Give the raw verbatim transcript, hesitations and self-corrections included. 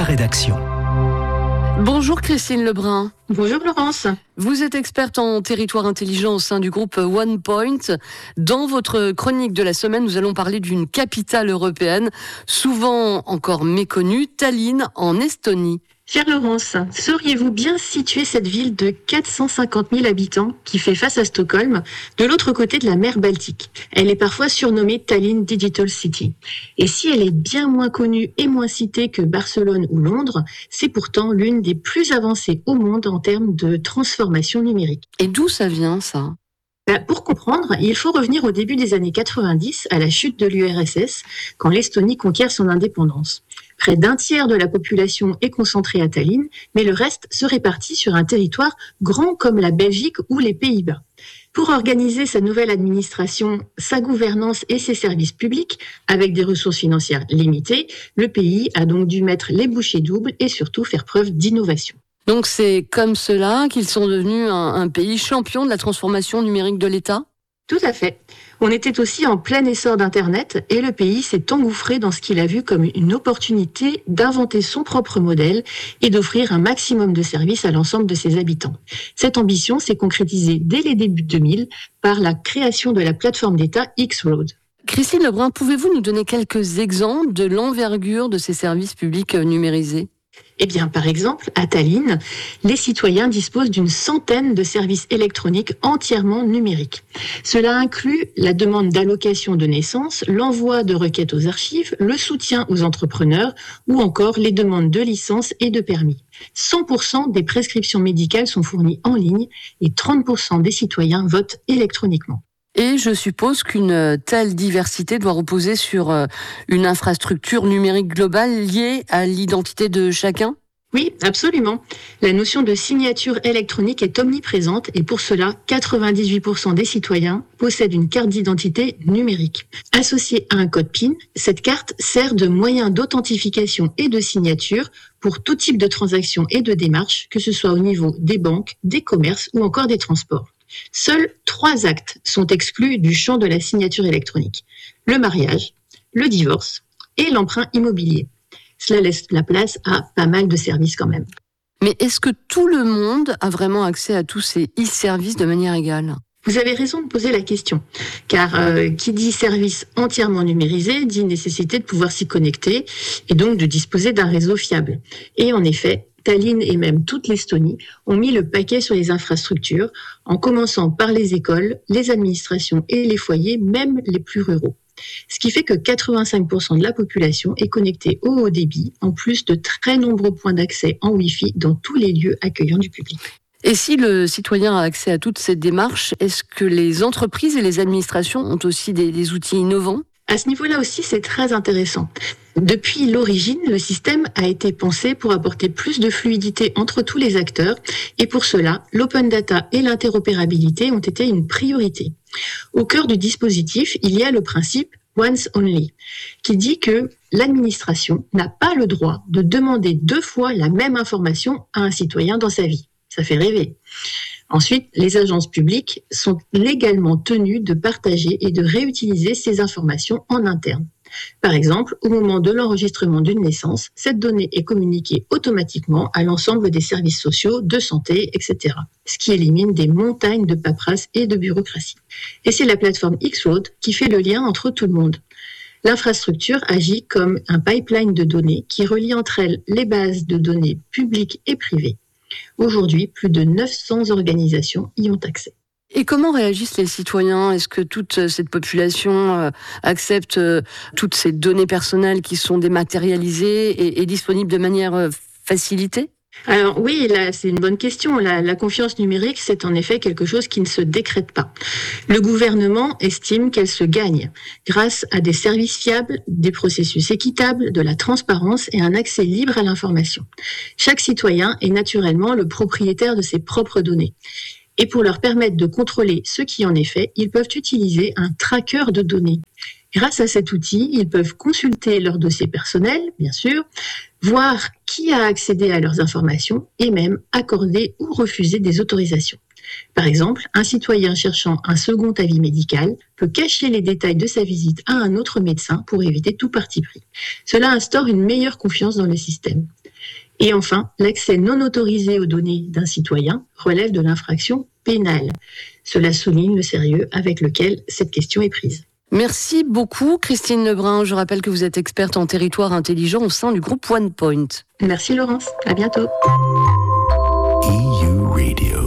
rédaction. Bonjour Christine Lebrun. Bonjour Laurence. Vous êtes experte en territoire intelligent au sein du groupe OnePoint. Dans votre chronique de la semaine, nous allons parler d'une capitale européenne, souvent encore méconnue, Tallinn en Estonie. Chère Laurence, sauriez-vous bien situer cette ville de quatre cent cinquante mille habitants qui fait face à Stockholm, de l'autre côté de la mer Baltique? Elle est parfois surnommée Tallinn Digital City. Et si elle est bien moins connue et moins citée que Barcelone ou Londres, c'est pourtant l'une des plus avancées au monde en termes de transformation numérique. Et d'où ça vient ça ? Pour comprendre, il faut revenir au début des années quatre-vingt-dix, à la chute de l'U R S S, quand l'Estonie conquiert son indépendance. Près d'un tiers de la population est concentrée à Tallinn, mais le reste se répartit sur un territoire grand comme la Belgique ou les Pays-Bas. Pour organiser sa nouvelle administration, sa gouvernance et ses services publics, avec des ressources financières limitées, le pays a donc dû mettre les bouchées doubles et surtout faire preuve d'innovation. Donc c'est comme cela qu'ils sont devenus un, un pays champion de la transformation numérique de l'État ? Tout à fait. On était aussi en plein essor d'Internet et le pays s'est engouffré dans ce qu'il a vu comme une opportunité d'inventer son propre modèle et d'offrir un maximum de services à l'ensemble de ses habitants. Cette ambition s'est concrétisée dès les débuts deux mille par la création de la plateforme d'État X-Road. Christine Lebrun, pouvez-vous nous donner quelques exemples de l'envergure de ces services publics numérisés ? Eh bien, par exemple, à Tallinn, les citoyens disposent d'une centaine de services électroniques entièrement numériques. Cela inclut la demande d'allocation de naissance, l'envoi de requêtes aux archives, le soutien aux entrepreneurs ou encore les demandes de licence et de permis. cent pour cent des prescriptions médicales sont fournies en ligne et trente pour cent des citoyens votent électroniquement. Et je suppose qu'une telle diversité doit reposer sur une infrastructure numérique globale liée à l'identité de chacun ? Oui, absolument. La notion de signature électronique est omniprésente et pour cela, quatre-vingt-dix-huit pour cent des citoyens possèdent une carte d'identité numérique. Associée à un code PIN, cette carte sert de moyen d'authentification et de signature pour tout type de transactions et de démarches, que ce soit au niveau des banques, des commerces ou encore des transports. Seuls trois actes sont exclus du champ de la signature électronique. Le mariage, le divorce et l'emprunt immobilier. Cela laisse la place à pas mal de services quand même. Mais est-ce que tout le monde a vraiment accès à tous ces e-services de manière égale ? Vous avez raison de poser la question, car euh, qui dit service entièrement numérisé dit nécessité de pouvoir s'y connecter et donc de disposer d'un réseau fiable. Et en effet, Tallinn et même toute l'Estonie ont mis le paquet sur les infrastructures, en commençant par les écoles, les administrations et les foyers, même les plus ruraux. Ce qui fait que quatre-vingt-cinq pour cent de la population est connectée au haut débit, en plus de très nombreux points d'accès en Wi-Fi dans tous les lieux accueillants du public. Et si le citoyen a accès à toutes ces démarches, est-ce que les entreprises et les administrations ont aussi des, des outils innovants ? À ce niveau-là aussi, c'est très intéressant. Depuis l'origine, le système a été pensé pour apporter plus de fluidité entre tous les acteurs et pour cela, l'open data et l'interopérabilité ont été une priorité. Au cœur du dispositif, il y a le principe once only, qui dit que l'administration n'a pas le droit de demander deux fois la même information à un citoyen dans sa vie. Ça fait rêver. Ensuite, les agences publiques sont légalement tenues de partager et de réutiliser ces informations en interne. Par exemple, au moment de l'enregistrement d'une naissance, cette donnée est communiquée automatiquement à l'ensemble des services sociaux, de santé, et cetera. Ce qui élimine des montagnes de paperasse et de bureaucratie. Et c'est la plateforme X-Road qui fait le lien entre tout le monde. L'infrastructure agit comme un pipeline de données qui relie entre elles les bases de données publiques et privées. Aujourd'hui, plus de neuf cents organisations y ont accès. Et comment réagissent les citoyens ? Est-ce que toute cette population euh, accepte euh, toutes ces données personnelles qui sont dématérialisées et, et disponibles de manière euh, facilitée ? Alors oui, là, c'est une bonne question. La, la confiance numérique, c'est en effet quelque chose qui ne se décrète pas. Le gouvernement estime qu'elle se gagne grâce à des services fiables, des processus équitables, de la transparence et un accès libre à l'information. Chaque citoyen est naturellement le propriétaire de ses propres données. Et pour leur permettre de contrôler ce qui en est fait, ils peuvent utiliser un tracker de données. Grâce à cet outil, ils peuvent consulter leurs dossiers personnels, bien sûr, voir qui a accédé à leurs informations et même accorder ou refuser des autorisations. Par exemple, un citoyen cherchant un second avis médical peut cacher les détails de sa visite à un autre médecin pour éviter tout parti pris. Cela instaure une meilleure confiance dans le système. Et enfin, l'accès non autorisé aux données d'un citoyen relève de l'infraction pénale. Cela souligne le sérieux avec lequel cette question est prise. Merci beaucoup Christine Lebrun. Je rappelle que vous êtes experte en territoire intelligent au sein du groupe OnePoint. Merci Laurence, à bientôt. E U Radio.